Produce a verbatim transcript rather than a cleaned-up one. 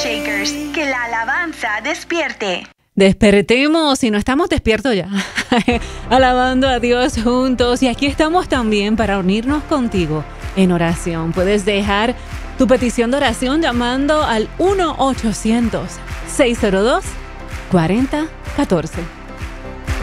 Shakers, que la alabanza despierte. Despertemos si no estamos despiertos ya, alabando a Dios juntos. Y aquí estamos también para unirnos contigo en oración. Puedes dejar tu petición de oración llamando al uno ochocientos, seiscientos dos, cuarenta catorce.